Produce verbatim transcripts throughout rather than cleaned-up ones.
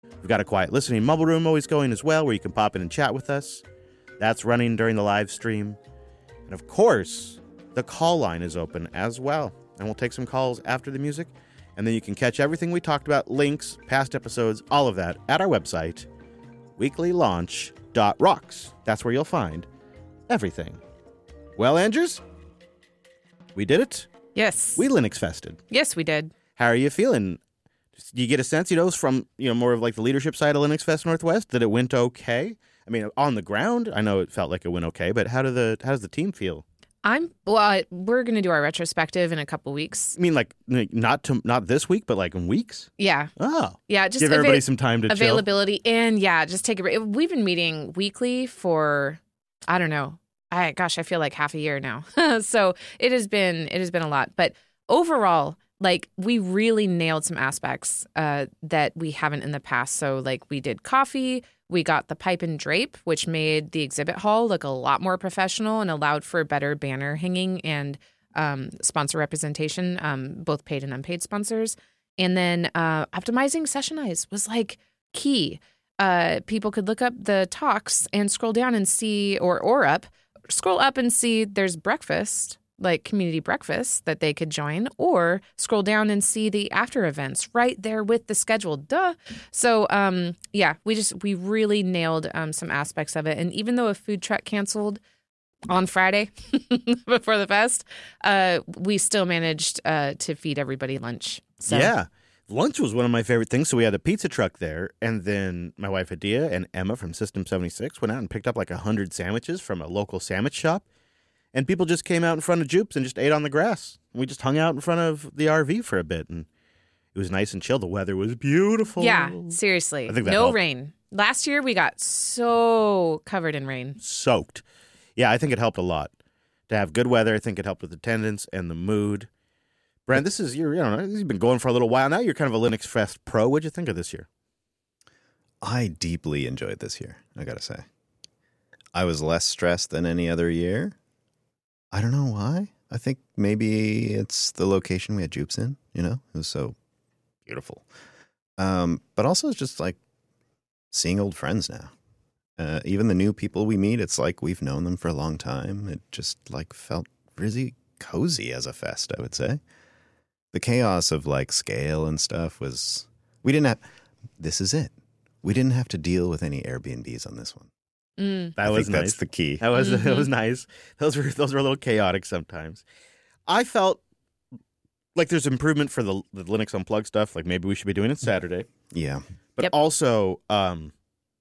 We've got a quiet listening mumble room always going as well, where you can pop in and chat with us. That's running during the live stream. And of course, the call line is open as well. And we'll take some calls after the music. And then you can catch everything we talked about, links, past episodes, all of that at our website, weekly launch dot rocks. That's where you'll find everything. Well, Andrews, we did it. Yes. We Linux fested. Yes, we did. How are you feeling? Do you get a sense, you know, from, you know, more of like the leadership side of Linux Fest Northwest, that it went okay? I mean, on the ground, I know it felt like it went okay, but how do the how does the team feel? I'm well. We're going to do our retrospective in a couple weeks. I mean, like not to not this week, but like in weeks. Yeah. Oh. Yeah. Just give everybody ava- some time to availability chill. and yeah, just take a break. We've been meeting weekly for I don't know. I gosh, I feel like half a year now. So it has been it has been a lot, but overall, like we really nailed some aspects uh, that we haven't in the past. So like we did coffee. We got the pipe and drape, which made the exhibit hall look a lot more professional and allowed for better banner hanging and um, sponsor representation, um, both paid and unpaid sponsors. And then uh, optimizing Sessionize was like key. Uh, people could look up the talks and scroll down and see, or or up, scroll up and see there's breakfast, like community breakfast that they could join, or scroll down and see the after events right there with the schedule. Duh. So, um, yeah, we just, we really nailed um, some aspects of it. And even though a food truck canceled on Friday before the fest, uh, we still managed uh, to feed everybody lunch. So. Yeah. Lunch was one of my favorite things. So we had a pizza truck there, and then my wife Adia and Emma from System seventy-six went out and picked up like one hundred sandwiches from a local sandwich shop. And people just came out in front of Jupes and just ate on the grass. We just hung out in front of the R V for a bit, and it was nice and chill. The weather was beautiful. Yeah, seriously. I think that no helped. rain. Last year, we got so covered in rain. Soaked. Yeah, I think it helped a lot. To have good weather, I think it helped with attendance and the mood. Brent, this is, you're, you know, you've been going for a little while now. You're kind of a Linux Fest pro. What'd you think of this year? I deeply enjoyed this year, I gotta say. I was less stressed than any other year. I don't know why. I think maybe it's the location we had Jupes in, you know? It was so beautiful. Um, but also it's just like seeing old friends now. Uh, even the new people we meet, it's like we've known them for a long time. It just like felt really cozy as a fest, I would say. The chaos of like scale and stuff was, we didn't have, this is it. We didn't have to deal with any Airbnbs on this one. Mm. That I was think nice. That's the key. That was Mm-hmm. that was nice. Those were those were a little chaotic sometimes. I felt like there's improvement for the, the Linux Unplugged stuff. Like maybe we should be doing it Saturday. Yeah. But Yep. also, um,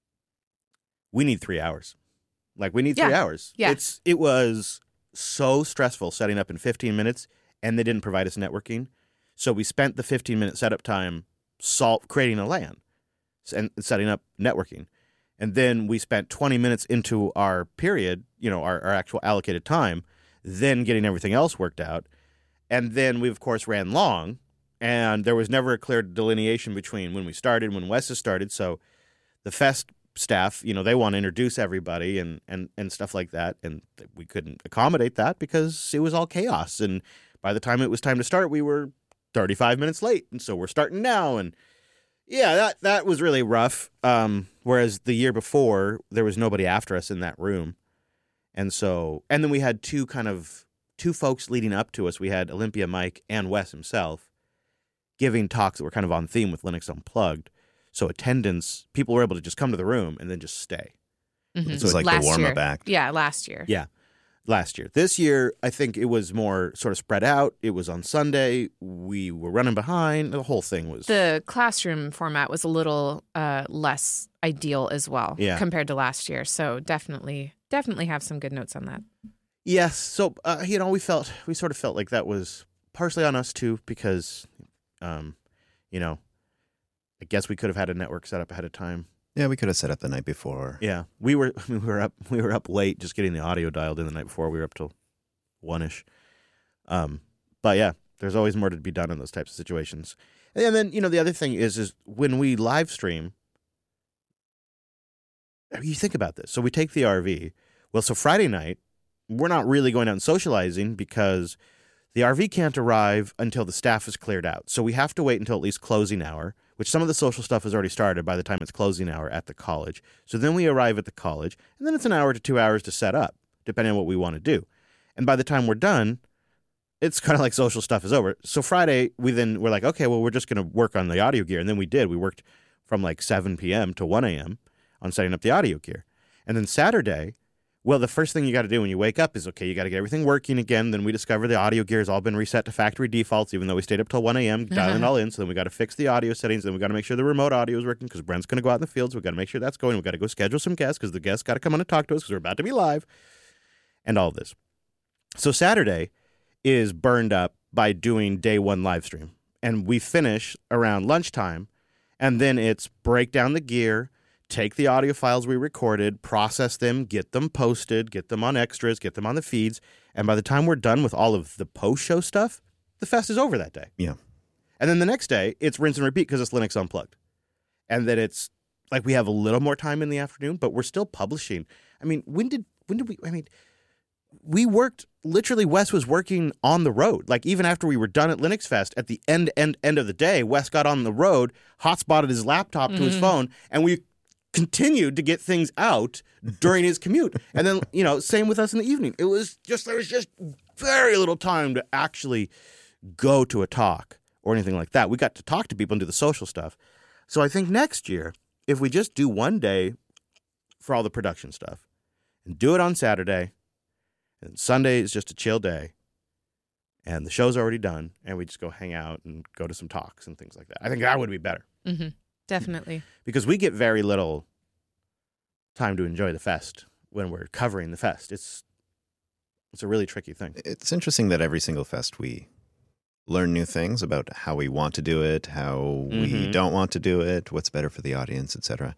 we need three hours. Like we need three Yeah. hours. Yeah. It's it was so stressful setting up in fifteen minutes, and they didn't provide us networking. So we spent the fifteen minute setup time sol- creating a LAN and setting up networking. And then we spent twenty minutes into our period, you know, our, our actual allocated time, then getting everything else worked out. And then we, of course, ran long, and there was never a clear delineation between when we started and when Wes started. So the Fest staff, you know, they want to introduce everybody and, and, and stuff like that. And we couldn't accommodate that because it was all chaos. And by the time it was time to start, we were thirty-five minutes late. And so we're starting now. And yeah, that, that was really rough. Um, whereas the year before, there was nobody after us in that room. And so, and then we had two kind of, two folks leading up to us. We had Olympia Mike and Wes himself giving talks that were kind of on theme with Linux Unplugged. So attendance, people were able to just come to the room and then just stay. Mm-hmm. This was like Last the warm-up year. act. Yeah, last year. Yeah, last year. This year, I think it was more sort of spread out. It was on Sunday. We were running behind. The whole thing was... The classroom format was a little uh, less ideal as well Yeah. compared to last year. So definitely, definitely have some good notes on that. Yes. So, uh, you know, we felt, we sort of felt like that was partially on us too, because, um, you know, I guess we could have had a network set up ahead of time. Yeah, we could have set up the night before. Yeah. We were, we were up, we were up late just getting the audio dialed in the night before. We were up till one-ish. Um, but yeah, there's always more to be done in those types of situations. And then, you know, the other thing is, is when we live stream, you think about this. So we take the R V. Well, so Friday night, we're not really going out and socializing because the R V can't arrive until the staff is cleared out. So we have to wait until at least closing hour, which some of the social stuff has already started by the time it's closing hour at the college. So then we arrive at the college, and then it's an hour to two hours to set up, depending on what we want to do. And by the time we're done, it's kind of like social stuff is over. So Friday, we then we're like, okay, well, we're just going to work on the audio gear. And then we did. We worked from like seven p.m. to one a.m. on setting up the audio gear. And then Saturday, well, the first thing you got to do when you wake up is, okay, you got to get everything working again. Then we discover the audio gear has all been reset to factory defaults, even though we stayed up till one a.m. dialing it all in. So then we got to fix the audio settings. Then we got to make sure the remote audio is working because Brent's going to go out in the field. So we got to make sure that's going. We got to go schedule some guests because the guests got to come on and talk to us because we're about to be live and all this. So Saturday is burned up by doing day one live stream. And we finish around lunchtime. And then it's break down the gear, take the audio files we recorded, process them, get them posted, get them on extras, get them on the feeds. And by the time we're done with all of the post-show stuff, the fest is over that day. Yeah. And then the next day, it's rinse and repeat because it's Linux Unplugged. And then it's like we have a little more time in the afternoon, but we're still publishing. I mean, when did when did we, I mean, we worked, literally Wes was working on the road. Like even after we were done at Linux Fest, at the end, end, end of the day, Wes got on the road, hotspotted his laptop to mm-hmm. his phone, and we continued to get things out during his commute. And then, you know, same with us in the evening. It was just, there was just very little time to actually go to a talk or anything like that. We got to talk to people and do the social stuff. So I think next year, if we just do one day for all the production stuff and do it on Saturday, and Sunday is just a chill day, and the show's already done, and we just go hang out and go to some talks and things like that. I think that would be better. Mm-hmm. Definitely. Because we get very little time to enjoy the fest when we're covering the fest. It's it's a really tricky thing. It's interesting that every single fest we learn new things about how we want to do it, how mm-hmm. we don't want to do it, what's better for the audience, et cetera.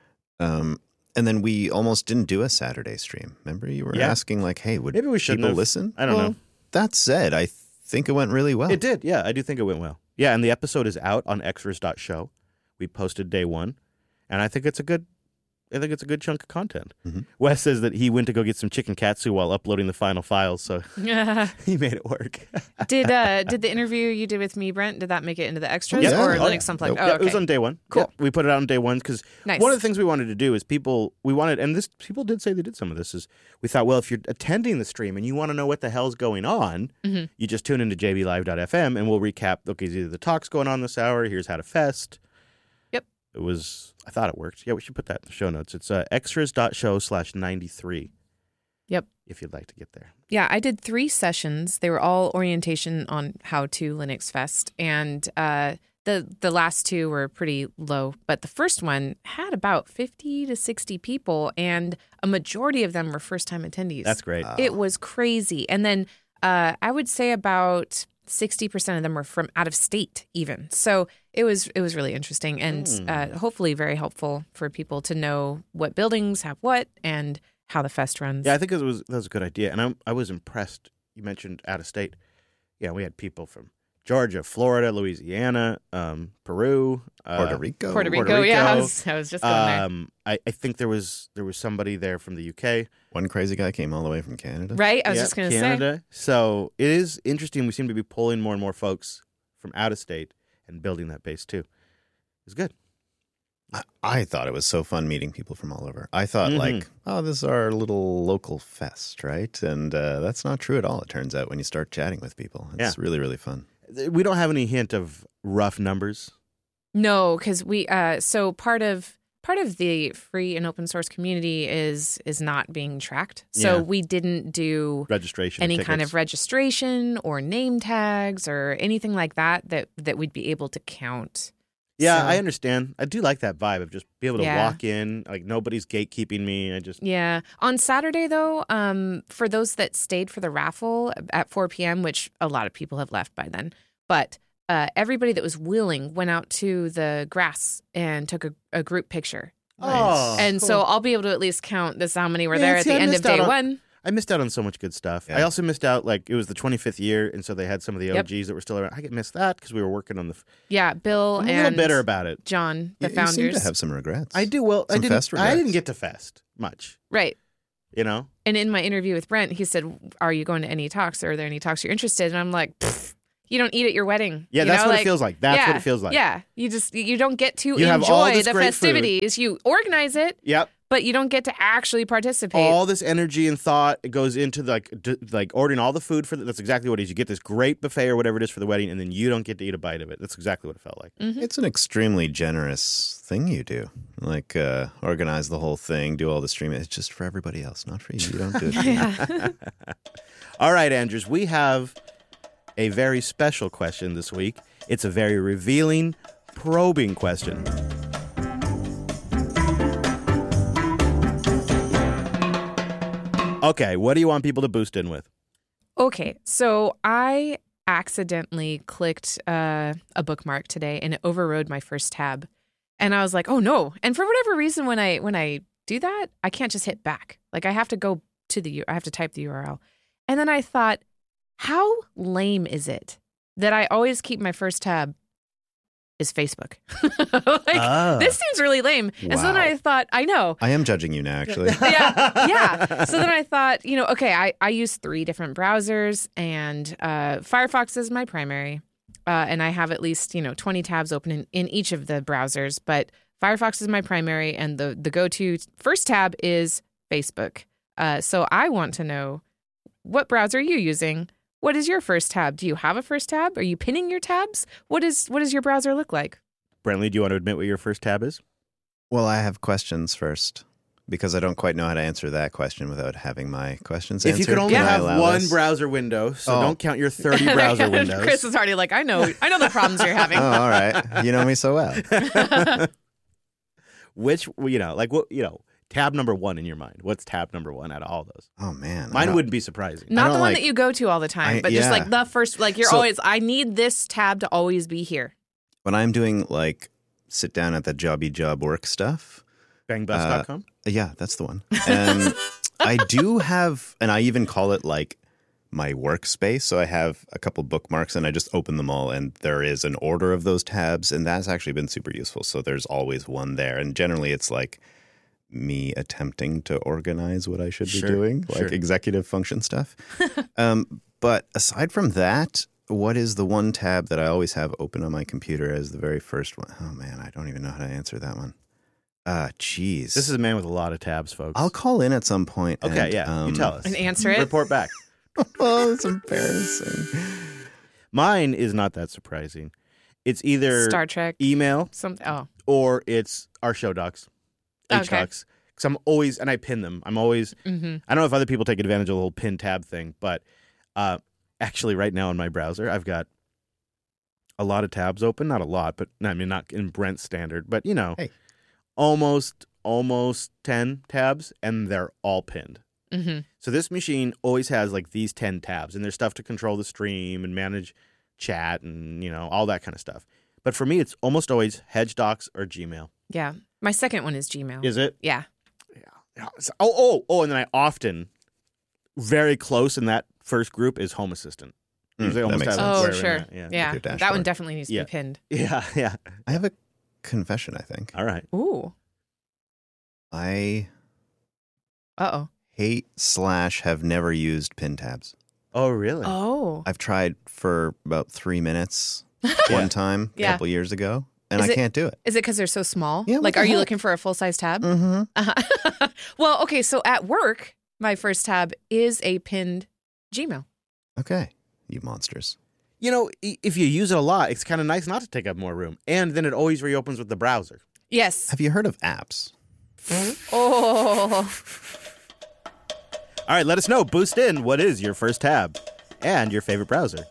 Um, and then we almost didn't do a Saturday stream. Remember, you were yeah. asking like, "Hey, would Maybe we people have. listen?" I don't well, know. That said, I think it went really well. It did. Yeah, I do think it went well. Yeah, and the episode is out on extras dot show. We posted day one, and I think it's a good, I think it's a good chunk of content. Mm-hmm. Wes says that he went to go get some chicken katsu while uploading the final files, so he made it work. did uh, did the interview you did with me, Brent, did that make it into the extras yeah. or oh, Linux yeah. Unplugged? Nope. Oh, yeah, okay. It was on day one. Cool. Yeah, we put it out on day one because nice. one of the things we wanted to do is people, we wanted, and this people did say they did some of this, is we thought, well, if you're attending the stream and you want to know what the hell's going on, mm-hmm. you just tune into j b live dot f m and we'll recap, okay, either the talk's going on this hour, here's how to fest. Yep. It was, I thought it worked. Yeah, we should put that in the show notes. It's uh, extras dot show slash ninety-three. Yep. If you'd like to get there. Yeah, I did three sessions. They were all orientation on how to Linux Fest. And uh, the, the last two were pretty low. But the first one had about fifty to sixty people, and a majority of them were first-time attendees. That's great. Wow. It was crazy. And then uh, I would say about sixty percent of them were from out of state even. So it was it was really interesting and mm. uh, hopefully very helpful for people to know what buildings have what and how the fest runs. Yeah, I think it was that was a good idea. And I, I was impressed. You mentioned out of state. Yeah, we had people from Georgia, Florida, Louisiana, um, Peru, uh, Puerto Rico. Puerto Rico, Puerto Rico. yeah. I was, I was just going um, there. I, I think there was there was somebody there from the U K. One crazy guy came all the way from Canada. Right? I was yep, just going to say. Canada. So it is interesting. We seem to be pulling more and more folks from out of state and building that base too. It's good. I, I thought it was so fun meeting people from all over. I thought mm-hmm. like, oh, this is our little local fest, right? And uh, that's not true at all, it turns out, when you start chatting with people. It's yeah. really, really fun. We don't have any hint of rough numbers. No, because we uh, so part of part of the free and open source community is is not being tracked. So Yeah. we didn't do Registration. any tickets. kind of registration or name tags or anything like that that that we'd be able to count. Yeah, So- I understand. I do like that vibe of just be able to Yeah. walk in, like nobody's gatekeeping me. I just Yeah. On Saturday, though, um, for those that stayed for the raffle at four p.m., which a lot of people have left by then, but uh, everybody that was willing went out to the grass and took a, a group picture. Oh, and cool. so I'll be able to at least count this how many were Yeah, there at see, the I end of missed out day on- one. I missed out on so much good stuff. Yeah. I also missed out, like, it was the twenty-fifth year, and so they had some of the Yep. O Gs that were still around. I missed that because we were working on the. F- Yeah, Bill I'm a and little bitter about it. John, the you, founders. You seem to have some regrets. I do. Well, I Some didn't. fest I didn't regrets. get to fest much. Right. You know. And in my interview with Brent, he said, "Are you going to any talks? Are there any talks you're interested in?" And I'm like, "Pfft, you don't eat at your wedding. Yeah, you that's know? what like, it feels like. That's yeah, what it feels like. Yeah, you just you don't get to You have all enjoy this the great festivities. You organize it, Yep. but you don't get to actually participate. All this energy and thought goes into like d- like ordering all the food for the, that's exactly what it is. You get this great buffet or whatever it is for the wedding, and then you don't get to eat a bite of it. That's exactly what it felt like. Mm-hmm. It's an extremely generous thing you do. Like uh, organize the whole thing, do all the streaming. It's just for everybody else, not for you. You don't do it. For you. Yeah. All right, Andrews, we have a very special question this week. It's a very revealing, probing question. Okay, what do you want people to boost in with? Okay, so I accidentally clicked uh, a bookmark today, and it overrode my first tab, and I was like, "Oh no!" And for whatever reason, when I when I do that, I can't just hit back. Like I have to go to the U- I have to type the U R L, and then I thought, how lame is it that I always keep my first tab is Facebook? like Ah. this seems really lame. And so then Wow. I thought, I know. I am judging you now, actually. yeah, yeah. So then I thought, you know, okay, I, I use three different browsers, and uh, Firefox is my primary, uh, and I have at least, you know, twenty tabs open in, in each of the browsers, but Firefox is my primary, and the, the go-to first tab is Facebook. Uh, so I want to know, what browser are you using? What is your first tab? Do you have a first tab? Are you pinning your tabs? What is what does your browser look like? Brentley, do you want to admit what your first tab is? Well, I have questions first because I don't quite know how to answer that question without having my questions If answered. you could only Can I have allow one this? browser window, so Oh. don't count your thirty browser windows. Chris is already like, I know, I know the problems you're having. Oh, all right. You know me so well. Which, you know, like what, you know, tab number one in your mind. What's tab number one out of all those? Oh, man. I Mine don't- wouldn't be surprising. Not don't the one like- that you go to all the time, I- but just yeah. like the first, like you're So- always, I need this tab to always be here. When I'm doing like sit down at the jobby job work stuff, Bangbus dot com? yeah, that's the one. Um, I do have, and I even call it like my workspace. So I have a couple bookmarks and I just open them all and there is an order of those tabs. And that's actually been super useful. So there's always one there. And generally it's like me attempting to organize what I should Sure, be doing, like sure. executive function stuff. um, but aside from that, what is the one tab that I always have open on my computer as the very first one? Oh man, I don't even know how to answer that one. Ah, jeez. This is a man with a lot of tabs, folks. I'll call in at some point. Okay, and, yeah. um, you tell us. And answer it. Report back. Oh, it's embarrassing. Mine is not that surprising. It's either Star Trek, email something. Oh, or it's our show docs, H Okay. docs. Because I'm always, and I pin them. I'm always, mm-hmm. I don't know if other people take advantage of the whole pin tab thing, but uh, actually right now in my browser, I've got a lot of tabs open. Not a lot, but I mean, not in Brent standard, but you know, Hey. almost, almost ten tabs, and they're all pinned. Mm-hmm. So this machine always has like these ten tabs, and there's stuff to control the stream and manage chat and, you know, all that kind of stuff. But for me, it's almost always Hedge Docs or Gmail. Yeah. My second one is Gmail. Is it? Yeah. Yeah. So- oh, oh, oh, and then I often, very close in that first group is Home Assistant. Mm, Usually that almost makes have sense. Oh, wherever sure. I'm at, Yeah. Yeah. your That one dashboard. definitely needs to Yeah. be pinned. Yeah, yeah. I have a confession, I think. All right. Ooh. I Uh-oh. hate slash have never used pin tabs. Oh, really? Oh. I've tried for about three minutes Yeah. one time a Yeah. couple years ago, and Is I it- can't do it. Is it because they're so small? Yeah, what Like, the are you heck? looking for a full-size tab? Mm-hmm. Uh-huh. Well, okay, so at work, my first tab is a pinned Gmail. Okay, you monsters. You know, i- if you use it a lot, it's kind of nice not to take up more room. And then it always reopens with the browser. Yes. Have you heard of apps? Oh. All right, let us know. Boost in. What is your first tab and your favorite browser?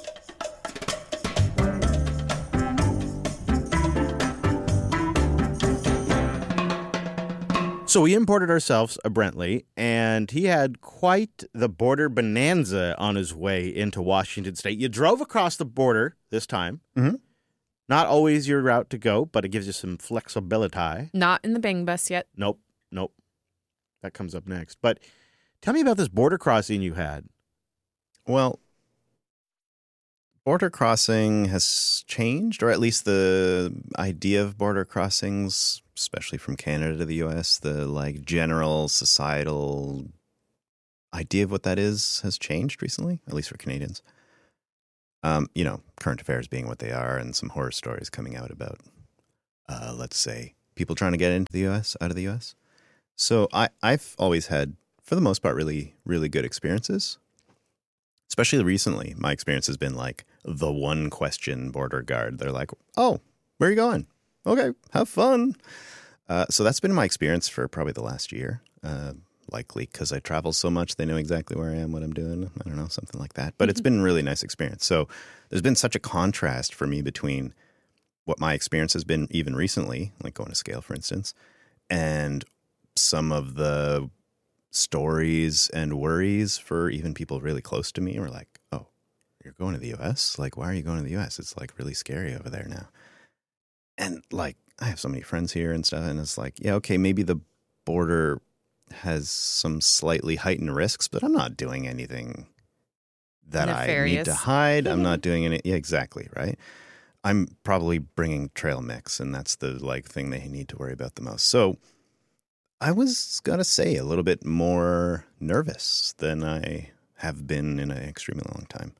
So we imported ourselves a Brentley, and he had quite the border bonanza on his way into Washington State. You drove across the border this time. Mhm. Not always your route to go, but it gives you some flexibility. Not in the Bang Bus yet. Nope, nope. That comes up next. But tell me about this border crossing you had. Well, border crossing has changed, or at least the idea of border crossings, especially from Canada to the U S, the like general societal idea of what that is has changed recently, at least for Canadians. Um, you know, current affairs being what they are, and some horror stories coming out about, uh, let's say, people trying to get into the U S, out of the U S. So I, I've always had, for the most part, really, really good experiences. Especially recently, my experience has been like the one question border guard. They're like, oh, where are you going? Okay, have fun. Uh, so that's been my experience for probably the last year. Uh, likely because I travel so much, they know exactly where I am, what I'm doing. I don't know, something like that. But mm-hmm. It's been a really nice experience. So there's been such a contrast for me between what my experience has been even recently, like going to Scale, for instance, and some of the stories and worries for even people really close to me who are like, oh, you're going to the U S? Like, why are you going to the U S? It's like really scary over there now. And like, I have so many friends here and stuff, and it's like, yeah, okay, maybe the border has some slightly heightened risks, but I'm not doing anything that Nefarious. I need to hide. I'm not doing any. Yeah, exactly. Right. I'm probably bringing trail mix, and that's the like thing they need to worry about the most. So I was gonna say a little bit more nervous than I have been in an extremely long time.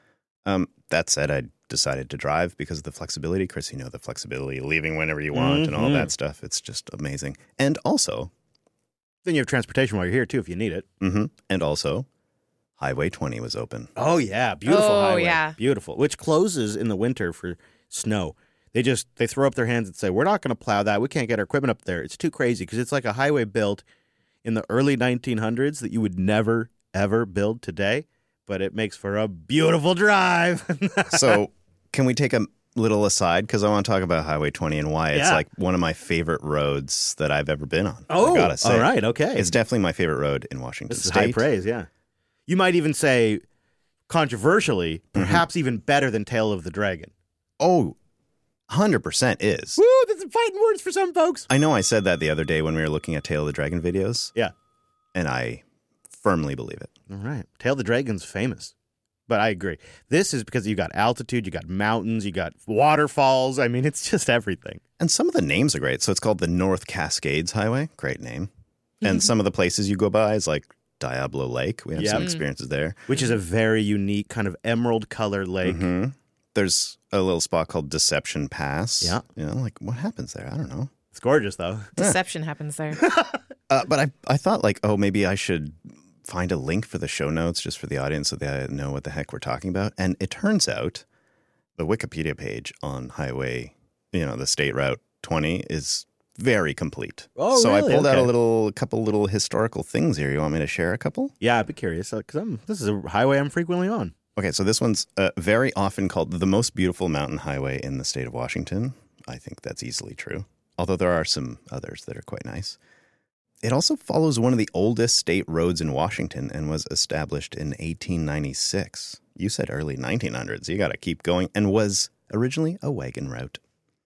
Um, that said, I decided to drive because of the flexibility. Chris, you know, the flexibility, leaving whenever you want mm-hmm. and all that stuff. It's just amazing. And also, then you have transportation while you're here, too, if you need it. Mm-hmm. And also, Highway twenty was open. Oh, yeah. Beautiful oh, highway. Yeah. Beautiful. Which closes in the winter for snow. They just, they throw up their hands and say, we're not going to plow that. We can't get our equipment up there. It's too crazy because it's like a highway built in the early nineteen hundreds that you would never, ever build today. But it makes for a beautiful drive. So can we take a little aside? Because I want to talk about Highway twenty and why it's yeah. like one of my favorite roads that I've ever been on. Oh, I gotta say. All right. Okay. It's definitely my favorite road in Washington This is State. high praise, yeah. You might even say, controversially, perhaps mm-hmm. even better than Tail of the Dragon. Oh, one hundred percent is. Woo, that's some fighting words for some folks. I know I said that the other day when we were looking at Tail of the Dragon videos. Yeah. And I firmly believe it. All right. Tail of the Dragon's famous. But I agree. This is because you got altitude, you got mountains, you got waterfalls. I mean, it's just everything. And some of the names are great. So it's called the North Cascades Highway. Great name. Mm-hmm. And some of the places you go by is like Diablo Lake. We have yep. some experiences there. Which is a very unique kind of emerald color lake. Mm-hmm. There's a little spot called Deception Pass. Yeah. You know, like what happens there? I don't know. It's gorgeous, though. Deception yeah. happens there. uh, but I, I thought like, oh, maybe I should find a link for the show notes just for the audience so they know what the heck we're talking about. And it turns out the Wikipedia page on Highway, you know, the State Route twenty is very complete. Oh, so really? I pulled okay. out a little, a couple little historical things here. You want me to share a couple? Yeah, I'd be curious because I'm this is a highway I'm frequently on. Okay, so this one's uh, very often called the most beautiful mountain highway in the state of Washington. I think that's easily true, although there are some others that are quite nice. It also follows one of the oldest state roads in Washington and was established in eighteen ninety-six. You said early nineteen hundreds. You got to keep going. And was originally a wagon route.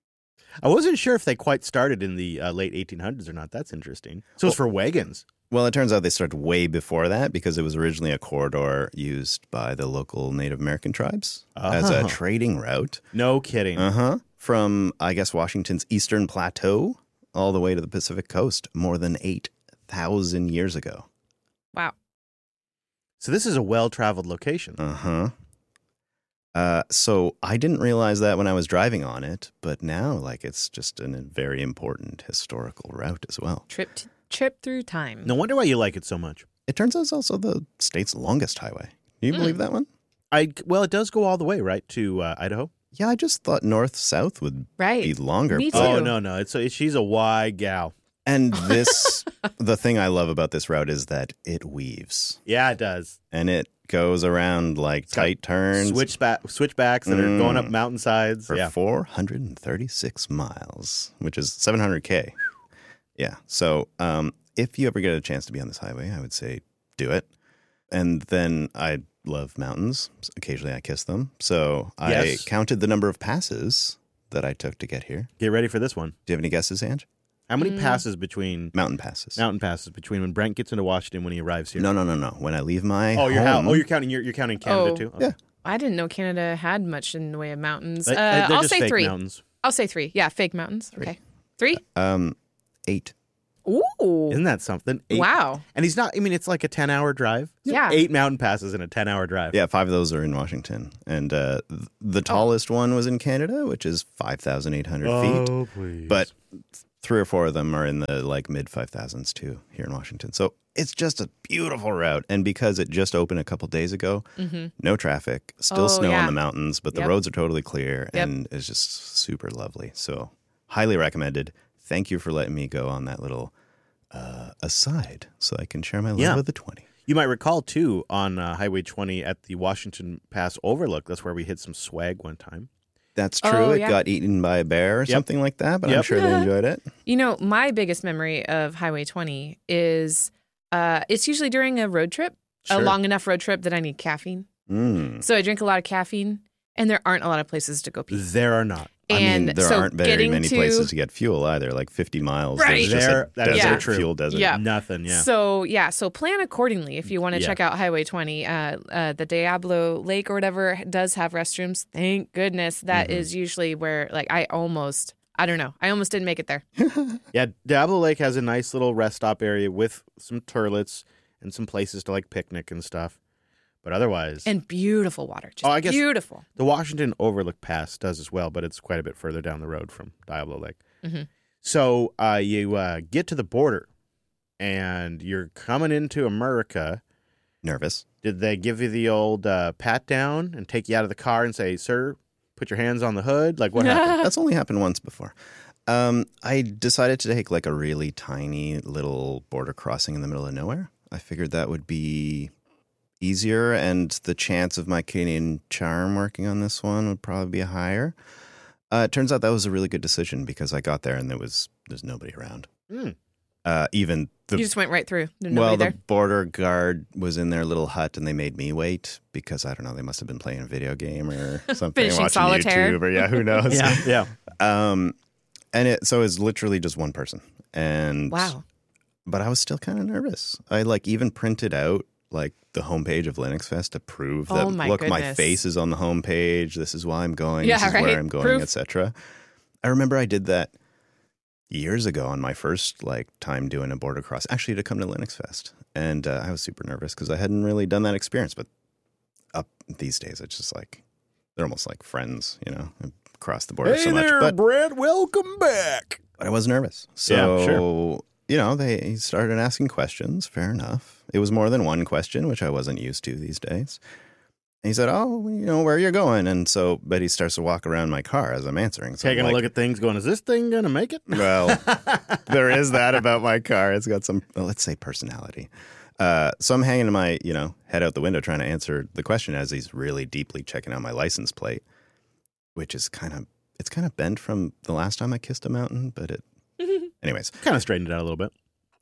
I wasn't sure if they quite started in the uh, late eighteen hundreds or not. That's interesting. So well, it's for wagons. Well, it turns out they started way before that because it was originally a corridor used by the local Native American tribes uh-huh. as a trading route. No kidding. Uh-huh. From, I guess, Washington's Eastern Plateau all the way to the Pacific Coast more than eight thousand years ago. Wow. So this is a well-traveled location. Uh-huh. Uh, so I didn't realize that when I was driving on it, but now, like, it's just a very important historical route as well. Trip t- trip through time. No wonder why you like it so much. It turns out it's also the state's longest highway. Do you mm. believe that one? I Well, it does go all the way, right, to uh, Idaho? Yeah, I just thought north-south would right. be longer. Me too. Oh, no, no. It's a, she's a wide gal. And this, the thing I love about this route is that it weaves. Yeah, it does. And it goes around like it's tight turns. Switchback, switchbacks that mm, are going up mountainsides. For yeah. four hundred thirty-six miles, which is seven hundred K. Yeah. So um, if you ever get a chance to be on this highway, I would say do it. And then I love mountains. Occasionally I kiss them. So I yes. counted the number of passes that I took to get here. Get ready for this one. Do you have any guesses, Ange? How many mm. passes between... Mountain passes. Mountain passes between when Brent gets into Washington when he arrives here? No, no, no, no. When I leave my oh, you're home... Ha- oh, you're counting you're, you're counting Canada oh, too? Okay. Yeah. I didn't know Canada had much in the way of mountains. They, uh, they're I'll just say fake three. Mountains. I'll say three. Yeah, fake mountains. Three. Okay. Three? Um, eight. Ooh. Isn't that something? Eight, Wow. And he's not, I mean, it's like a ten-hour drive. Yeah. Eight mountain passes in a ten-hour drive. Yeah, five of those are in Washington. And uh, th- the tallest one was in Canada, which is five thousand eight hundred feet. Oh, please. But three or four of them are in the like mid five thousands too here in Washington. So it's just a beautiful route. And because it just opened a couple days ago, Mm-hmm. no traffic, still Oh, snow yeah. on the mountains, but the Yep. roads are totally clear Yep. and it's just super lovely. So highly recommended. Thank you for letting me go on that little uh, aside so I can share my love Yeah. with the twenty. You might recall, too, on uh, Highway twenty at the Washington Pass Overlook, that's where we hit some swag one time. That's true. Oh, it yeah. got eaten by a bear or Yep. something like that, but I'm Yep. sure they enjoyed it. You know, my biggest memory of Highway twenty is uh, it's usually during a road trip, a Sure. long enough road trip that I need caffeine. Mm. So I drink a lot of caffeine, and there aren't a lot of places to go pee. There are not. I And mean, there so aren't very getting many to, places to get fuel either. Like fifty miles, Right. there's just There- a that is desert, so true. fuel desert. Yeah. Nothing, yeah. So yeah, so plan accordingly if you want to Yeah. check out Highway twenty. Uh, uh, the Diablo Lake or whatever does have restrooms. Thank goodness. That is Mm-hmm. usually where like I almost I don't know I almost didn't make it there. Yeah, Diablo Lake has a nice little rest stop area with some turlets and some places to like picnic and stuff. But otherwise, And beautiful water, just Oh, I guess- beautiful. the Washington Overlook Pass does as well, but it's quite a bit further down the road from Diablo Lake. Mhm. So uh, you uh, get to the border and you're coming into America. Nervous. Did they give you the old uh, pat down and take you out of the car and say, "Sir, put your hands on the hood"? Like what happened? That's only happened once before. Um, I decided to take like a really tiny little border crossing in the middle of nowhere. I figured that would be easier and the chance of my Canadian charm working on this one would probably be higher. Uh, it turns out that was a really good decision because I got there and there was there's nobody around. Mm. Uh, even the You just went right through. There's well, nobody the there. border guard was in their little hut, and they made me wait because I don't know. They must have been playing a video game or something, Finishing watching solitaire. YouTube, or yeah, who knows? Yeah, yeah. Um, and it so it's literally just one person, and Wow. But I was still kind of nervous. I like even printed out like the homepage of Linux Fest to prove that Oh, my look, my goodness. face is on the homepage. This is why I'm going. Yeah, this is right. where I'm going, Proof. et cetera. I remember I did that years ago on my first like time doing a border cross, actually to come to Linux Fest, and uh, I was super nervous because I hadn't really done that experience. But up these days, it's just like they're almost like friends, you know, across the border Hey so much. there, But Brent. Welcome back. but I was nervous. So, Yeah, sure. you know, they he started asking questions. Fair enough. It was more than one question, which I wasn't used to these days. And he said, "Oh, you know, where you're going?" And so Betty starts to walk around my car as I'm answering. So Taking I'm a like, look at things, going, "Is this thing gonna make it?" well, there is that about my car. It's got some, well, let's say, personality. Uh, so I'm hanging my, you know, head out the window trying to answer the question as he's really deeply checking out my license plate, which is kind of, it's kind of bent from the last time I kissed a mountain, but it, anyways. Kind of straightened it out a little bit.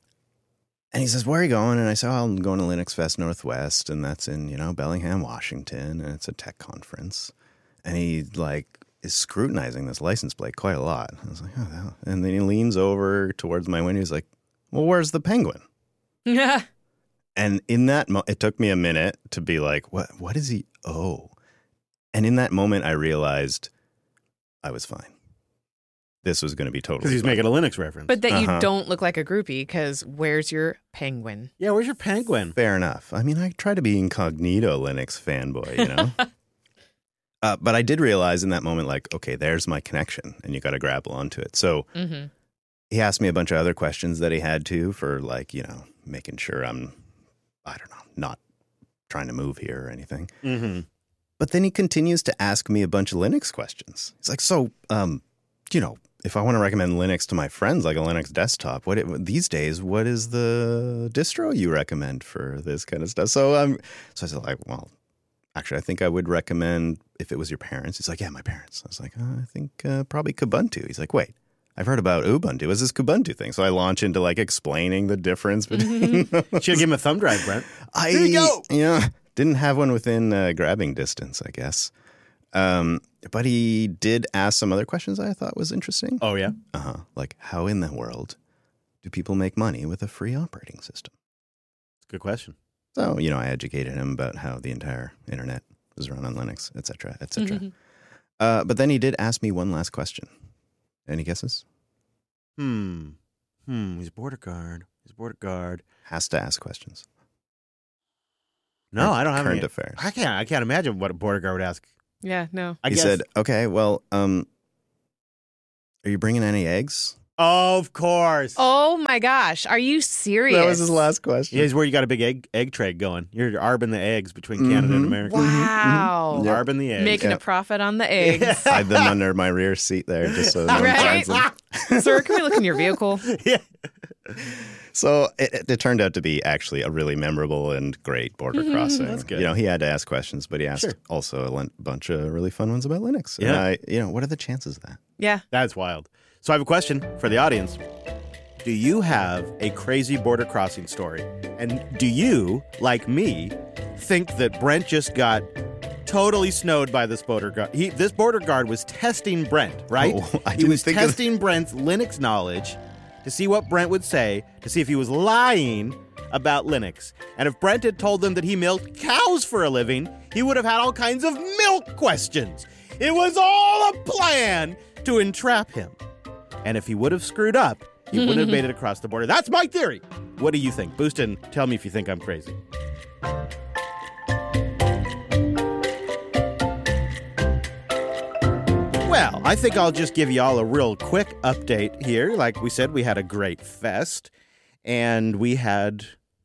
And he says, "Where are you going?" And I say, "Oh, I'm going to Linux Fest Northwest, and that's in, you know, Bellingham, Washington, and it's a tech conference." And he, like, is scrutinizing this license plate quite a lot. I was like, "Oh, no." And then he leans over towards my window. He's like, "Well, where's the penguin?" Yeah. And in that mo- it took me a minute to be like, what what does he owe? And in that moment, I realized I was fine. This was going to be totally Because he's fine. making a Linux reference. But that Uh-huh. you don't look like a groupie because where's your penguin? yeah, where's your penguin? Fair enough. I mean, I try to be incognito Linux fanboy, you know? uh, but I did realize in that moment, like, okay, there's my connection, and you got to grapple onto it. So Mm-hmm. he asked me a bunch of other questions that he had to for, like, you know, making sure I'm, I don't know, not trying to move here or anything. Mm-hmm. But then he continues to ask me a bunch of Linux questions. He's like, so, um, you know, if I want to recommend Linux to my friends, like a Linux desktop, what it, these days, what is the distro you recommend for this kind of stuff? So um, so I said, like, well, actually, I think I would recommend if it was your parents. He's like, yeah, my parents. I was like, oh, I think uh, probably Kubuntu. He's like, wait, I've heard about Ubuntu. Is this Kubuntu thing? So I launch into like explaining the difference between Should give him a thumb drive, Brent. I, Here you go. Yeah, didn't have one within uh, grabbing distance, I guess. Um, but he did ask some other questions I thought was interesting. Oh, yeah? Uh huh. Like, how in the world do people make money with a free operating system? It's a good question. So, you know, I educated him about how the entire internet was run on Linux, et cetera, et cetera. Mm-hmm. Uh, but then he did ask me one last question. Any guesses? Hmm. Hmm, he's border guard. He's border guard. Has to ask questions. No, I don't have current any. affairs. I can't. I can't imagine what a border guard would ask. Yeah, no. I he guess. said, "Okay, well, um, are you bringing any eggs?" Of course. Oh my gosh, are you serious? That was his last question. Here's where you got a big egg egg trade going. You're arbing the eggs between Canada and Mhm. America. Wow. Yep. Arbing the eggs. Making Yeah. a profit on the eggs. Hide them under my rear seat there, just so no one Right? finds them. Sir, can we look in your vehicle? Yeah. So it, it- it turned out to be actually a really memorable and great border crossing. That's good. You know, he had to ask questions, but he asked Sure. also a lin- bunch of really fun ones about Linux. And Yeah. I, you know, what are the chances of that? Yeah. That's wild. So I have a question for the audience. Do you have a crazy border crossing story? And do you, like me, think that Brent just got totally snowed by this border guard? He, this border guard was testing Brent, right? Oh, I he didn't was think of- testing Brent's Linux knowledge to see what Brent would say, to see if he was lying about Linux. And if Brent had told them that he milked cows for a living, he would have had all kinds of milk questions. It was all a plan to entrap him. And if he would have screwed up, he wouldn't have made it across the border. That's my theory. What do you think? Boostin, tell me if you think I'm crazy. Well, I think I'll just give you all a real quick update here. Like we said, we had a great fest, and we had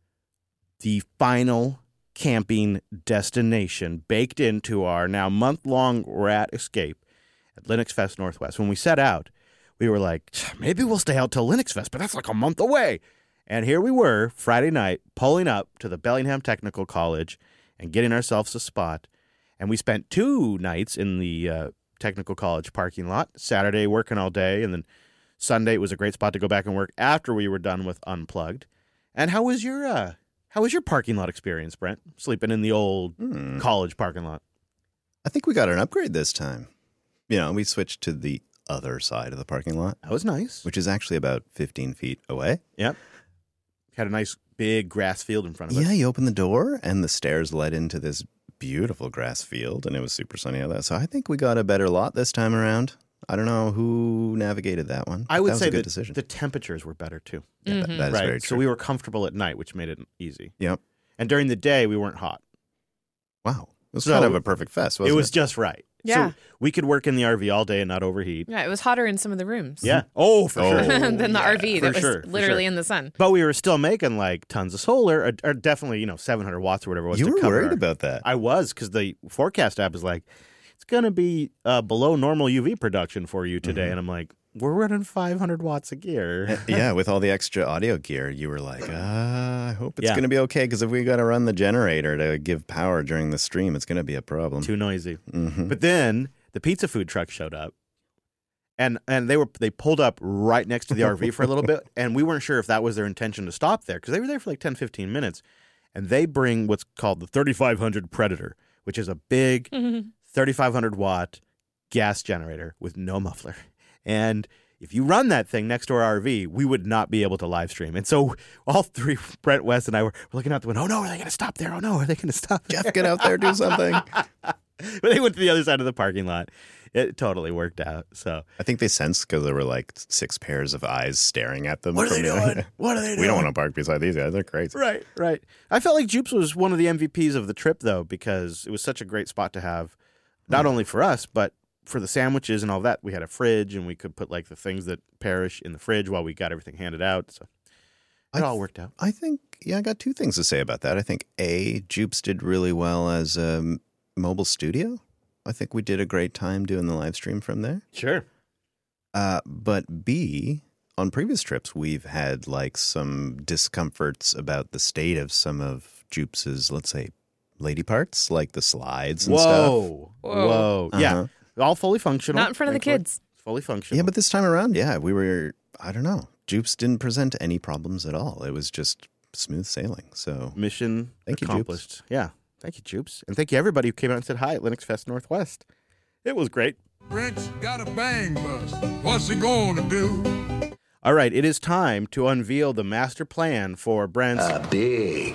the final camping destination baked into our now month-long rat escape at Linux Fest Northwest. When we set out, we were like, maybe we'll stay out till Linux Fest, but that's like a month away. And here we were, Friday night, pulling up to the Bellingham Technical College and getting ourselves a spot. And we spent two nights in the uh, Technical College parking lot. Saturday working all day, and then Sunday it was a great spot to go back and work after we were done with Unplugged. And how was your uh, how was your parking lot experience, Brent? Sleeping in the old Hmm. college parking lot. I think we got an upgrade this time. You know, we switched to the other side of the parking lot, That was nice. which is actually about fifteen feet away. Yep. Had a nice big grass field in front of us. Yeah, you open the door and the stairs led into this beautiful grass field, and it was super sunny out there. So I think we got a better lot this time around. I don't know who navigated that one. I would that was say a good that decision. the temperatures were better too. Yeah, that- that is right. very So true. we were comfortable at night, which made it easy. Yep. And during the day, we weren't hot. Wow. It was So kind of a perfect fest, wasn't it it? was just right. Yeah. So we could work in the R V all day and not overheat. Yeah, it was hotter in some of the rooms. Yeah. Oh, for Oh. sure. than the R V For that was sure, for literally sure. in the sun. But we were still making like tons of solar, or, or definitely, you know, seven hundred watts or whatever it was. You to were cover worried our- about that. I was, because the forecast app is like, it's going to be uh, below normal U V production for you today. Mm-hmm. And I'm like, we're running five hundred watts of gear. Yeah, with all the extra audio gear, you were like, ah, I hope it's Yeah. going to be okay, because if we got to run the generator to give power during the stream, it's going to be a problem. Too noisy. Mhm. But then the pizza food truck showed up, and and they were they pulled up right next to the R V for a little bit, and we weren't sure if that was their intention to stop there, because they were there for like ten, fifteen minutes, and they bring what's called the thirty-five hundred Predator, which is a big thirty-five hundred watt gas generator with no muffler, and if you run that thing next to our R V, we would not be able to live stream. And so all three, Brent, Wes, and I were looking out the window. Oh no, are they going to stop there? Oh no, are they going to stop there? Jeff, get out there, do something. But they went to the other side of the parking lot. It totally worked out. So I think they sensed because there were like six pairs of eyes staring at them. what are they from the- doing? What are they doing? We don't want to park beside these guys. They're crazy. Right, right. I felt like Jupes was one of the M V Ps of the trip, though, because it was such a great spot to have, not only for us, but for the sandwiches and all that. We had a fridge, and we could put like the things that perish in the fridge while we got everything handed out. So it I all th- worked out. I think, yeah, I got two things to say about that. I think, A, Jupes did really well as a m- mobile studio. I think we did a great time doing the live stream from there. Sure. Uh, but B, on previous trips, we've had like some discomforts about the state of some of Jupes's, let's say, lady parts, like the slides and stuff. Whoa. Whoa. Whoa. Yeah. Uh-huh. All fully functional. Not in front of the thankfully. kids. Fully functional. Yeah, but this time around, yeah, we were, I don't know. Jupes didn't present any problems at all. It was just smooth sailing. So Mission Thank you, accomplished. Yeah. Thank you, Jupes. And thank you, everybody who came out and said hi at Linux Fest Northwest. It was great. Brent's got a bang bus. What's he gonna do? All right, it is time to unveil the master plan for Brent's. A big,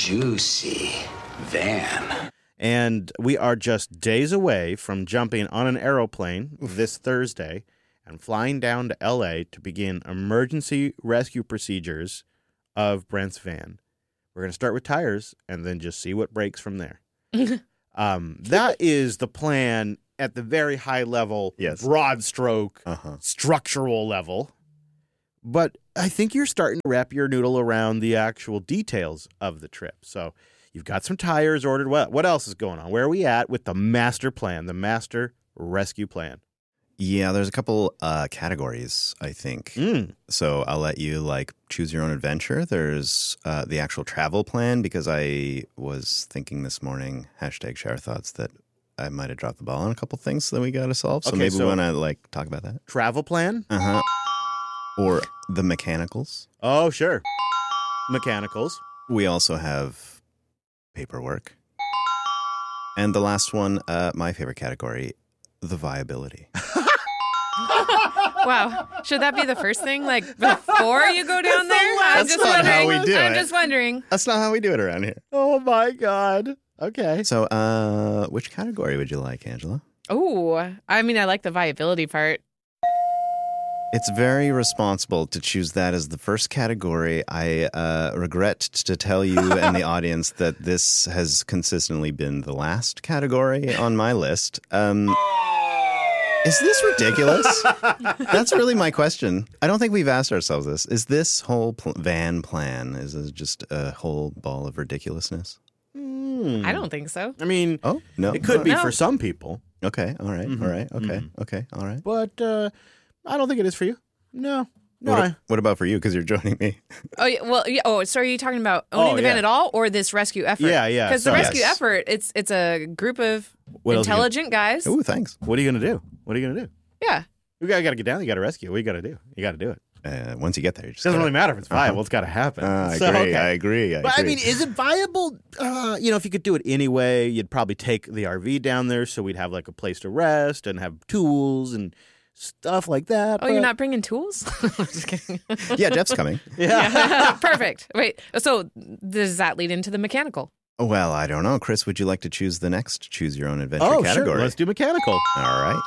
juicy van. And we are just days away from jumping on an aeroplane this Thursday and flying down to L A to begin emergency rescue procedures of Brent's van. We're going to start with tires and then just see what breaks from there. um, that is the plan at the very high level, Yes. broad stroke, Uh-huh. structural level. But I think you're starting to wrap your noodle around the actual details of the trip. So you've got some tires ordered. What, what else is going on? Where are we at with the master plan, the master rescue plan? Yeah, there's a couple uh, categories, I think. Mm. So I'll let you like choose your own adventure. There's uh, the actual travel plan, because I was thinking this morning, hashtag share thoughts, that I might have dropped the ball on a couple things that we got to solve. So Okay, maybe so- we want to like talk about that. Travel plan? Uh-huh. Or the mechanicals. Oh, sure. Mechanicals. We also have paperwork. And the last one, uh, my favorite category, the viability. Wow. Should that be the first thing? Like before you go down there? I'm That's just not how wondering. we do I'm it. just wondering. That's not how we do it around here. Oh, my God. Okay. So uh, which category would you like, Angela? Oh, I mean, I like the viability part. It's very responsible to choose that as the first category. I uh, regret to tell you and the audience that this has consistently been the last category on my list. Um, is this ridiculous? That's really my question. I don't think we've asked ourselves this. Is this whole pl- van plan, is it just a whole ball of ridiculousness? Hmm. I don't think so. I mean, Oh, no. it could be No. for some people, Okay, all right, Mhm, all right, okay, mhm. okay, all right. but uh, I don't think it is for you. No. No. What, I- what about for you? Because you're joining me. Oh, yeah, well, yeah. Oh, so are you talking about owning Oh, the van yeah. at all, or this rescue effort? Yeah, yeah, Because the so- rescue Yes. effort, it's it's a group of What else you intelligent guys. Ooh, thanks. What are you going to do? What are you going to do? Yeah. You got to get down. You got to rescue. What you got to do? You got to do it. Uh, once you get there, you just It doesn't gotta- really matter if it's viable. Uh-huh. It's got to happen. Uh, I So, agree. okay. I agree. I But I agree. mean, is it viable? Uh, you know, if you could do it anyway, you'd probably take the R V down there so we'd have like a place to rest and have tools and stuff like that. Oh, you're but- not bringing tools? I'm just kidding. yeah, Jeff's coming. Yeah. Yeah. Perfect. Wait. So does that lead into the mechanical? Well, I don't know. Chris, would you like to choose the next choose your own adventure Oh, category? sure. Let's do mechanical. All right.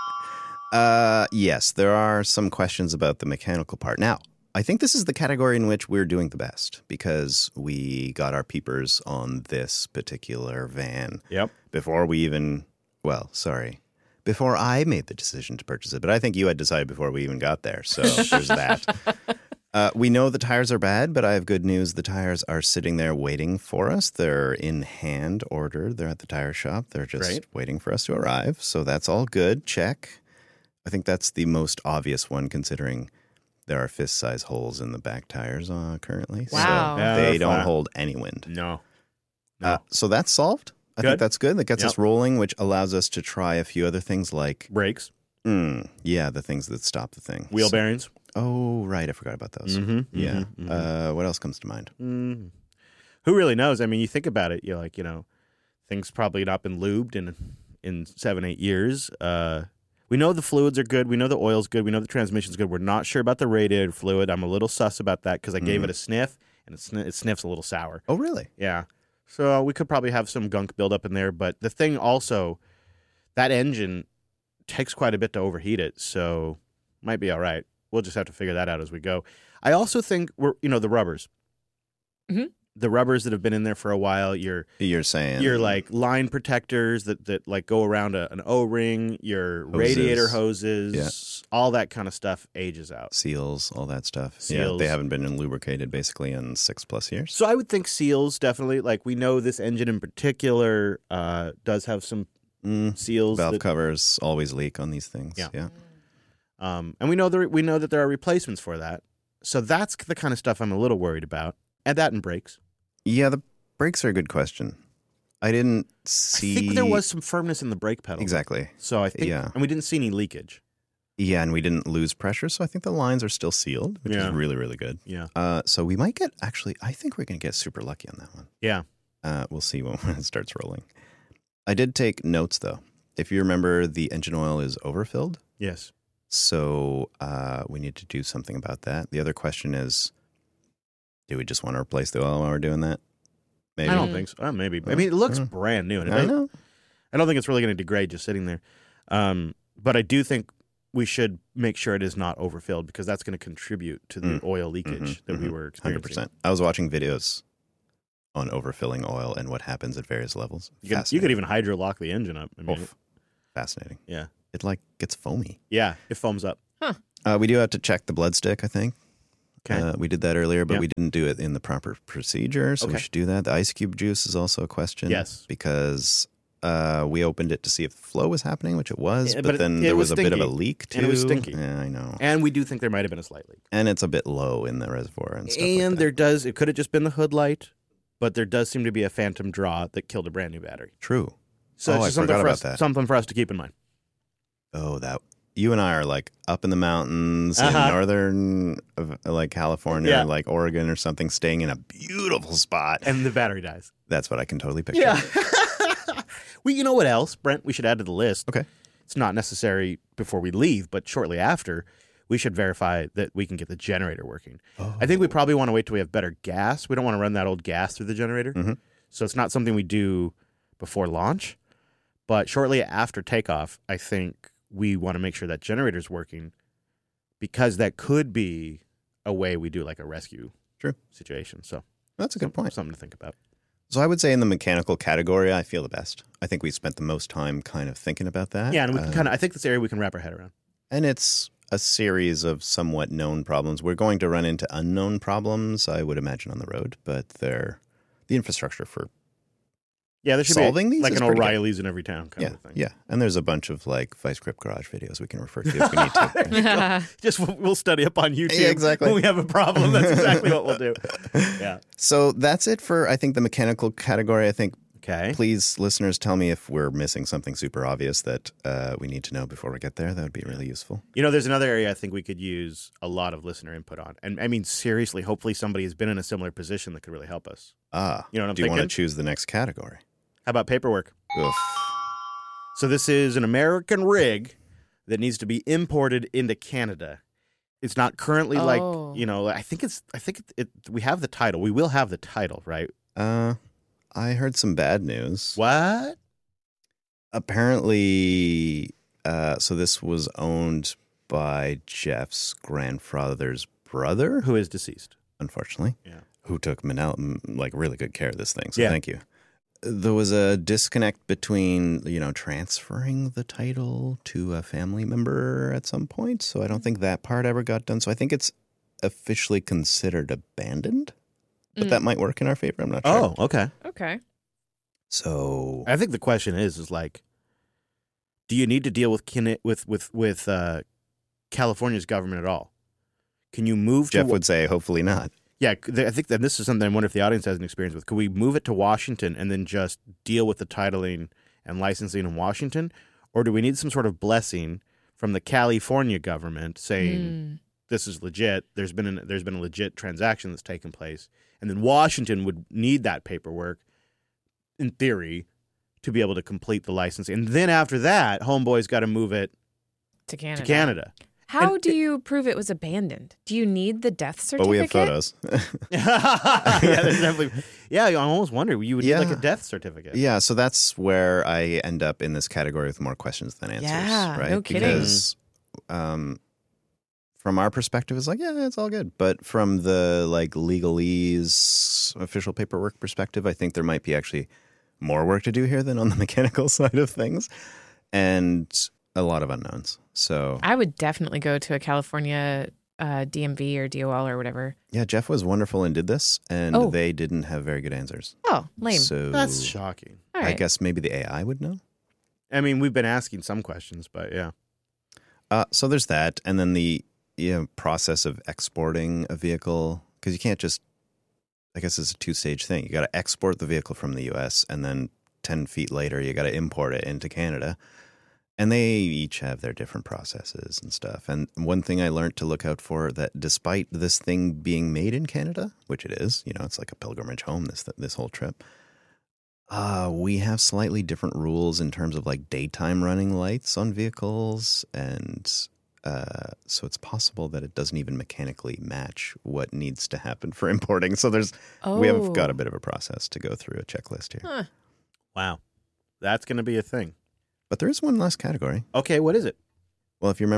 Uh, yes, there are some questions about the mechanical part. Now, I think this is the category in which we're doing the best because we got our peepers on this particular van Yep. before we even, well, sorry, before I made the decision to purchase it. But I think you had decided before we even got there. So there's that. Uh, we know the tires are bad, but I have good news. The tires are sitting there waiting for us. They're in hand ordered. They're at the tire shop. They're just Great. waiting for us to arrive. So that's all good. Check. I think that's the most obvious one considering there are fist-size holes in the back tires uh, currently. Wow. So Yeah, they they're don't fine. hold any wind. No. No. Uh, so that's solved. I Good. think that's good. That gets Yep. us rolling, which allows us to try a few other things like, Brakes, mm, yeah, the things that stop the thing. wheel So- bearings. Oh, right. I forgot about those. Mm-hmm. Yeah. Mm-hmm. Uh, what else comes to mind? Mm. Who really knows? I mean, you think about it. You're like, you know, things probably not been lubed in in seven, eight years. Uh, we know the fluids are good. We know the oil's good. We know the transmission's good. We're not sure about the radiator fluid. I'm a little sus about that because I gave Mm. it a sniff, and it, sn- it sniffs a little sour. Oh, really? Yeah. So we could probably have some gunk buildup in there. But the thing also, that engine takes quite a bit to overheat it. So might be all right. We'll just have to figure that out as we go. I also think we're, you know, the rubbers. Mhm. The rubbers that have been in there for a while. Your You're saying your like line protectors that, that like go around a, an O-ring. Your radiator hoses. All that kind of stuff ages out. seals, all that stuff. Yeah, Seals. they haven't been lubricated basically in six plus years. So I would think seals definitely. Like we know this engine in particular uh, does have some Mm, seals. valve that- covers always leak on these things. Yeah. Yeah. Um, and we know there we know that there are replacements for that. So that's the kind of stuff I'm a little worried about. Add that in brakes. Yeah, the brakes are a good question. I didn't see. I think there was some firmness in the brake pedal. Exactly. So I think, Yeah. and we didn't see any leakage. Yeah, and we didn't lose pressure, so I think the lines are still sealed, which Yeah. is really, really good. Yeah. Uh, so we might get, actually, I think we're going to get super lucky on that one. Yeah. Uh, we'll see when, when it starts rolling. I did take notes, though. If you remember, the engine oil is overfilled. Yes. So uh, we need to do something about that. The other question is, do we just want to replace the oil while we're doing that? Maybe. I don't think so. Uh, maybe. I mean, it looks Uh, brand new. And it I doesn't- know. I don't think it's really going to degrade just sitting there. Um, but I do think we should make sure it is not overfilled because that's going to contribute to the Mm. oil leakage Mhm, that we mhm. were one experiencing. hundred percent. I was watching videos on overfilling oil and what happens at various levels. You could, you could even hydro-lock the engine up. I mean, Oof. Fascinating. yeah. It like gets foamy. Yeah, it foams up. Uh, we do have to check the blood stick, I think. Okay. Uh, we did that earlier, but Yeah. we didn't do it in the proper procedure, so we Okay. should do that. The ice cube juice is also a question. Yes. Because uh, we opened it to see if flow was happening, which it was, Yeah, but, but it- then it there was was, a bit of a stinky. leak too. And it was stinky. Yeah, I know. And we do think there might have been a slight leak. And it's a bit low in the reservoir and stuff like And that. there does, it could have just been the hood light, but there does seem to be a phantom draw that killed a brand new battery. True. So Oh, it's I just something forgot for about us, that. something for us to keep in mind. Oh, that you and I are like up in the mountains Uh-huh. in northern, of, like California, Yeah. or like Oregon or something, staying in a beautiful spot. And the battery dies. That's what I can totally picture. Yeah. well, you know what else, Brent, we should add to the list? Okay. It's not necessary before we leave, but shortly after, we should verify that we can get the generator working. I think we probably want to wait till we have better gas. We don't want to run that old gas through the generator. Mhm. So it's not something we do before launch. But shortly after takeoff, I think we want to make sure that generator's working because that could be a way we do like a rescue True. situation. So That's a good point. something to think about. So I would say in the mechanical category, I feel the best. I think we spent the most time kind of thinking about that. Yeah, and we can Uh, kind of, I think this area we can wrap our head around. And it's a series of somewhat known problems. We're going to run into unknown problems, I would imagine, on the road, but they're the infrastructure for Yeah, there should solving be these like is an pretty good. O'Reilly's in every town kind yeah, of thing. yeah. And there's a bunch of like Vice Grip Garage videos we can refer to if we need to. Just we'll we'll study up on YouTube. Yeah, exactly. When we have a problem, that's exactly what we'll do. Yeah. So that's it for, I think, the mechanical category. I think, Okay. please, listeners, tell me if we're missing something super obvious that uh, we need to know before we get there. That would be really useful. You know, there's another area I think we could use a lot of listener input on. And I mean, seriously, hopefully somebody has been in a similar position that could really help us. Ah, You know what I'm do you want to thinking? choose the next category? How about paperwork? Oof. So this is an American rig that needs to be imported into Canada. It's not currently Oh. like, you know, I think it's, I think it, it, we have the title. We will have the title, right? Uh, I heard some bad news. What? Apparently, uh, so this was owned by Jeff's grandfather's brother, Who is deceased? unfortunately, Yeah. who took manel- m- like really good care of this thing. So Yeah. thank you. There was a disconnect between, you know, transferring the title to a family member at some point. So I don't think that part ever got done. So I think it's officially considered abandoned, but Mm. that might work in our favor. I'm not sure. Oh, okay. Okay. So I think the question is, is like, do you need to deal with Can- with with with uh, California's government at all? Can you move? Jeff to, would say, hopefully not. Yeah, I think that this is something I wonder if the audience has an experience with. Could we move it to Washington and then just deal with the titling and licensing in Washington, or do we need some sort of blessing from the California government saying Mm. this is legit? There's been an, there's been a legit transaction that's taken place, and then Washington would need that paperwork, in theory, to be able to complete the licensing. And then after that, Homeboy's got to move it To Canada. to Canada. How And do it- you prove it was abandoned? Do you need the death certificate? But we have photos. yeah, there's definitely. Yeah, I almost wonder you would need like a Yeah. death certificate. Yeah, so that's where I end up in this category with more questions than answers, Yeah, right? no kidding. Because um, from our perspective, it's like, yeah, it's all good. But from the like legalese official paperwork perspective, I think there might be actually more work to do here than on the mechanical side of things, and a lot of unknowns. So I would definitely go to a California uh, D M V or D O L or whatever. yeah, Jeff was wonderful and did this, and Oh. they didn't have very good answers. Oh, lame. So That's shocking. All I right. guess maybe the A I would know. I mean, we've been asking some questions, but yeah. Uh, so there's that, and then the you know, process of exporting a vehicle, because you can't just. I guess it's a two-stage thing. You got to export the vehicle from the U S, and then ten feet later, you got to import it into Canada. And they each have their different processes and stuff. And one thing I learned to look out for, that despite this thing being made in Canada, which it is, you know, it's like a pilgrimage home, this this whole trip, uh, we have slightly different rules in terms of like daytime running lights on vehicles. And uh, so it's possible that it doesn't even mechanically match what needs to happen for importing. So there's oh. we have got a bit of a process to go through, a checklist here. Huh. Wow. That's going to be a thing. But there is one last category. Okay, what is it? Well, if you remember,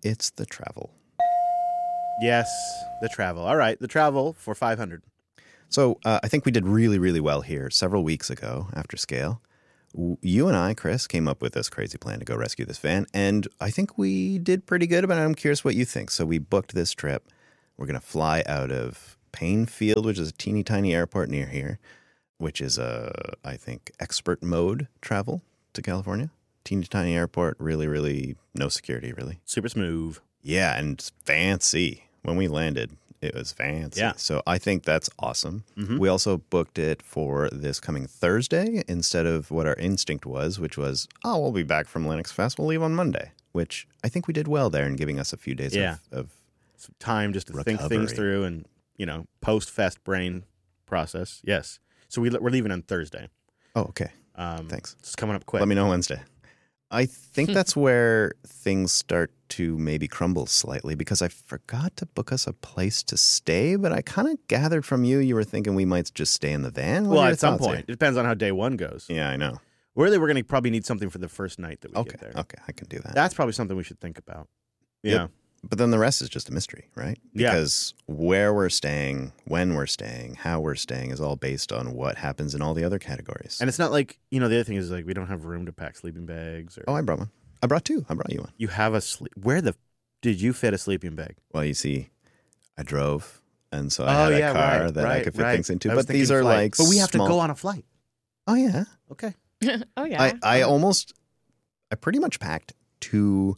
It's the travel. Yes, the travel. All right, the travel for five hundred. So uh, I think we did really, really well here several weeks ago after Scale. W- You and I, Chris, came up with this crazy plan to go rescue this van, and I think we did pretty good about it. I'm curious what you think. So we booked this trip. We're going to fly out of Painfield, which is a teeny tiny airport near here, which is a, I think, expert mode travel to California. Teeny tiny airport, really, really no security, really. Super smooth. Yeah, and fancy. When we landed, it was fancy. Yeah. So I think that's awesome. Mhm. We also booked it for this coming Thursday instead of what our instinct was, which was, oh, we'll be back from Linux Fest. We'll leave on Monday, which I think we did well there in giving us a few days Yeah. of, of Some time just to think things Recovery. through and, you know, post-fest brain process. Yes. So we, we're leaving on Thursday. oh, okay. Um, Thanks. It's coming up quick. Let me know Wednesday. I think that's where things start to maybe crumble slightly because I forgot to book us a place to stay, but I kind of gathered from you, you were thinking we might just stay in the van. What Well, are your at some thoughts point. It depends on how day one goes. here? Yeah, I know. Really, we're going to probably need something for the first night that we Okay, get there. okay, I can do that. That's probably something we should think about. Yep. Yeah. But then the rest is just a mystery, right? Yeah. Because where we're staying, when we're staying, how we're staying is all based on what happens in all the other categories. And it's not like, you know, the other thing is like we don't have room to pack sleeping bags or oh, I brought one. I brought two. I brought you one. you have a sleep. Where the did you fit a sleeping bag? Well, you see, I drove, and so I Oh, had a yeah, car right, that I right, could fit right. things into. I was But these thinking are flight. like But we have small- to go on a flight. Oh, yeah. Okay. oh yeah. I, I almost, I pretty much packed two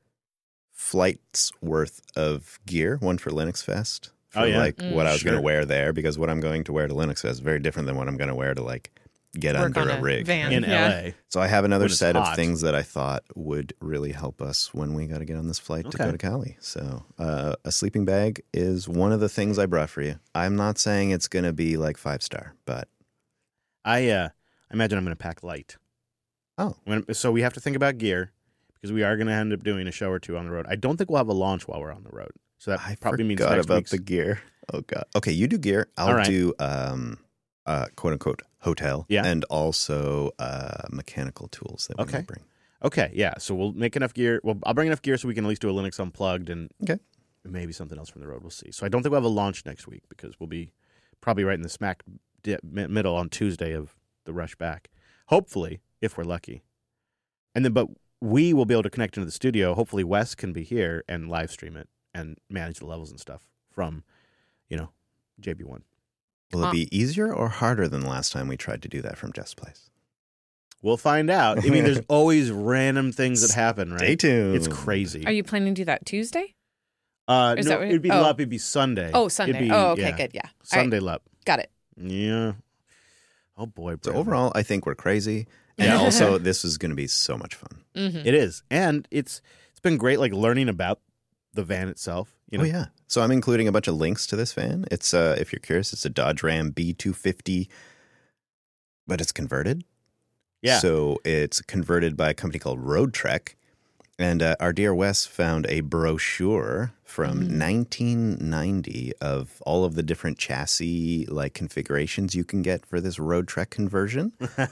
flights worth of gear, one for Linux Fest, for Oh, yeah? like Mm. what I was going Sure. to wear there, because what I'm going to wear to Linux Fest is very different than what I'm going to wear to like get Work under on a a rig. van. In Yeah. L A. So I have another When it's set hot. of things that I thought would really help us when we got to get on this flight to Okay. go to Cali. So uh, a sleeping bag is one of the things I brought for you. I'm not saying it's going to be like five star, but I uh I imagine I'm going to pack light. Oh. When, so we have to think about gear because we are going to end up doing a show or two on the road. I don't think we'll have a launch while we're on the road. So that I probably means forgot next about week's. the gear. Oh god. Okay, you do gear. I'll All right. do um, uh, quote unquote hotel. Yeah. and also uh, mechanical tools that we Okay. might bring. Okay, yeah. So we'll make enough gear. Well, I'll bring enough gear so we can at least do a Linux Unplugged and Okay. maybe something else from the road. We'll see. So I don't think we'll have a launch next week because we'll be probably right in the smack di- mi- middle on Tuesday of the rush back. Hopefully, if we're lucky. And then, but we will be able to connect into the studio. Hopefully, Wes can be here and live stream it and manage the levels and stuff from, you know, J B one. Will Uh, it be easier or harder than the last time we tried to do that from Jeff's place? We'll find out. I mean, there's always random things that happen, right? Stay tuned. It's crazy. Are you planning to do that Tuesday? Uh, Is no, that what- it'd be oh. L U P. It'd be Sunday. Oh, It'd Sunday. be- oh, okay, yeah, good. Yeah. All right, Sunday L U P. got it. Yeah. Oh boy. So Brandon. overall, I think we're crazy, and Yeah. also this is going to be so much fun. Mm-hmm. It is, and it's it's been great, like learning about the van itself. You know, Oh yeah. So I'm including a bunch of links to this van. It's uh, if you're curious, it's a Dodge Ram B two fifty, but it's converted. yeah. So it's converted by a company called Road Trek. And uh, our dear Wes found a brochure from Mm. nineteen ninety of all of the different chassis like configurations you can get for this Road Trek conversion.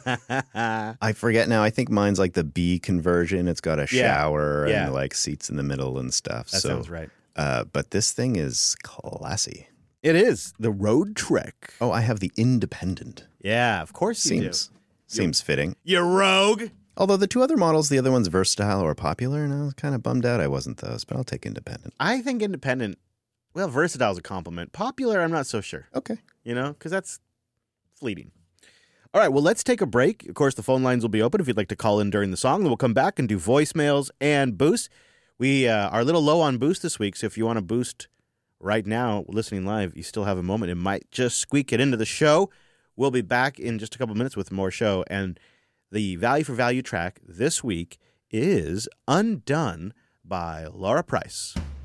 I forget now. I think mine's like the B conversion. It's got a Yeah. shower Yeah. and like seats in the middle and stuff. that so, sounds right. uh, but this thing is classy. It is the Road Trek. Oh, I have the Independent. Yeah, of course you Seems seems fitting. do. You rogue. Although the two other models, the other one's Versatile or Popular, and I was kind of bummed out I wasn't those, but I'll take Independent. I think independent. Well, versatile is a compliment. Popular, I'm not so sure. Okay. You know, because that's fleeting. All right, well, let's take a break. Of course, the phone lines will be open if you'd like to call in during the song. Then we'll come back and do voicemails and boost. We uh, are a little low on boost this week, so if you want to boost right now, listening live, you still have a moment. It might just squeak it into the show. We'll be back in just a couple minutes with more show. And the value for value track this week is Undone by Laura Price.